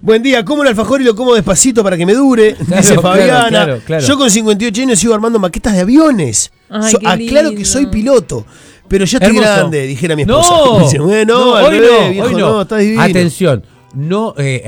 Buen día, como el alfajor y lo como despacito para que me dure, dice Fabiana. Claro. Yo con 58 años sigo armando maquetas de aviones. Ay, qué Aclaro lindo. que soy piloto, pero ya estoy Hermoso. grande, dijera mi esposa. No, Dice, bueno, al hoy revés, no, viejo, hoy no. no, estás divino. Atención, no,